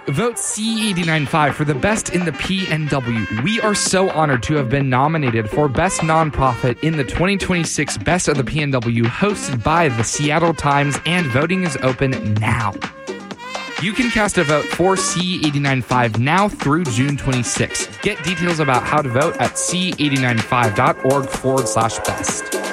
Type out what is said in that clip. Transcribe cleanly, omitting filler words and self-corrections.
Vote C895 for the best in the PNW. We are so honored to have been nominated for Best Nonprofit in the 2026 Best of the PNW, hosted by the Seattle Times, and voting is open now. You can cast a vote for C895 now through June 26. Get details about how to vote at c895.org/best.